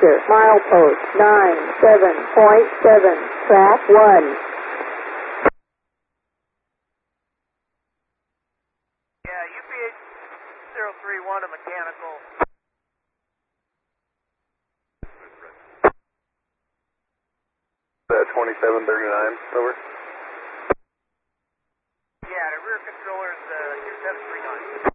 departure. Milepost 97.7, track 1. Yeah, UPH 031 to mechanical. 2739, over. Yeah, the rear controller's 2739.